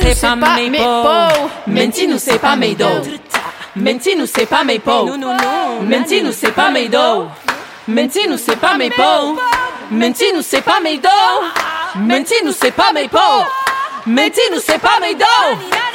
c'est pas mes pots. Menti-nous, c'est pas mes dos. Menti-nous, c'est pas mes pots. Menti-nous, c'est pas mes dos. Menti-nous, c'est pas mes pots. Menti-nous, c'est pas mes dos. Menti-nous, c'est pas mes pots. Menti-nous, c'est pas mes dos.